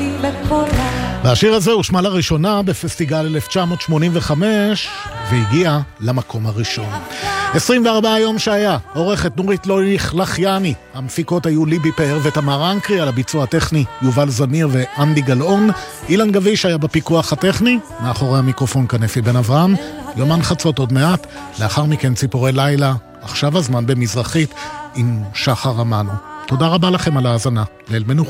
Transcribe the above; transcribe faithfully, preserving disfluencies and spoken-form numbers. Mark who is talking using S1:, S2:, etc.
S1: והשיר הזה הושמע לראשונה בפסטיגל אלף תשע מאות שמונים וחמש והגיע למקום הראשון. עשרים וארבעה יום שהיה, עורכת נורית לויך לחייני, המפיקות היו ליבי פאר ותמר אנקרי, על הביצוע הטכני יובל זמיר ואנדי גלאון, אילן גביש היה בפיקוח הטכני, מאחורי המיקרופון כנפי בן אברהם, יומן חצות עוד מעט, לאחר מכן ציפורי לילה, עכשיו הזמן במזרחית עם שחר אמנו. תודה רבה לכם על ההאזנה, ליל מנוחה.